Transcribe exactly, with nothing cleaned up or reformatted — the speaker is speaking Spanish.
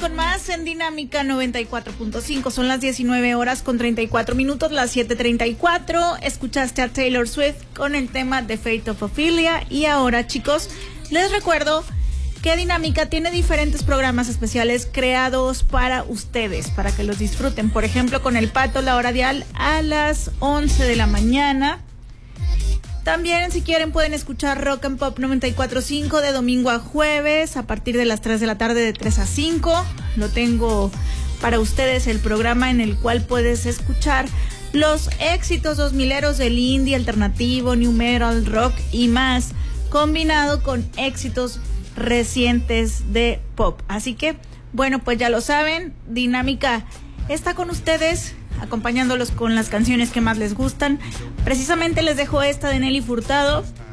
con más en Dinámica noventa y cuatro punto cinco. Son las diecinueve horas con treinta y cuatro minutos, las siete treinta y cuatro. Escuchaste a Taylor Swift con el tema de Fate of Ophelia. Y ahora, chicos, les recuerdo que Dinámica tiene diferentes programas especiales creados para ustedes, para que los disfruten. Por ejemplo, con El Pato, la hora dial a las once de la mañana. También, si quieren, pueden escuchar Rock and Pop noventa y cuatro punto cinco de domingo a jueves a partir de las tres de la tarde, de tres a cinco. Lo tengo para ustedes, el programa en el cual puedes escuchar los éxitos dos mileros del indie, alternativo, new metal, rock y más, combinado con éxitos recientes de pop. Así que, bueno, pues ya lo saben, Dinámica está con ustedes, acompañándolos con las canciones que más les gustan. Precisamente les dejo esta de Nelly Furtado,